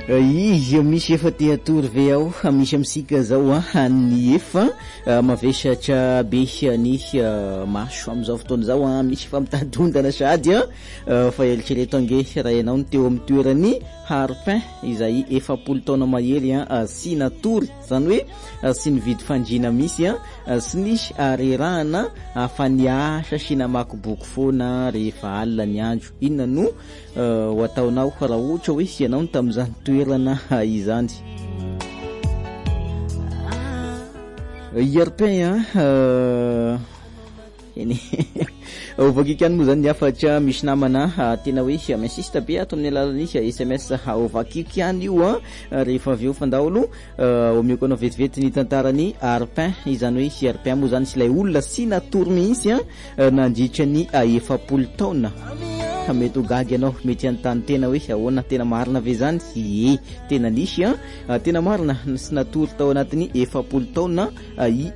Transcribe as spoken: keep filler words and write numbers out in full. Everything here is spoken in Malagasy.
izy misy efa te hatory ve ao misy amsika zao a ny efa mavesatra be ny maso am'izao fotoana zao a misy famitadondana sady a fa eritrereto ange raha ianao ny teo amin'ny toerany harpin izay efapolo taona mahery a sy natory zany hoe sy nividy fandriana misy a sy nisy arerahana fa niasa sy namaky boky foana rehefa alina ny andro inona no ho ataonao raha ohatra hoe ianao ny tamin'izany toerana izany harpin a eny ovakikany moa zany afatra misy namana tena hoe minsista be ato amin'ny alalan'ny S M S ovakikany io a rehefa avy eo fandaholo omeko anao vetivety ny tantarany harpin izany hoe harpin moa zany sy ilay olona sy natory mihitsy a nandritra ny efapolo taona mety ho gagy anao mety antany tena hoe ahoana tena marina ve zany e tena nisy a tena marina sy natory tao anatin'ny efapolo taona i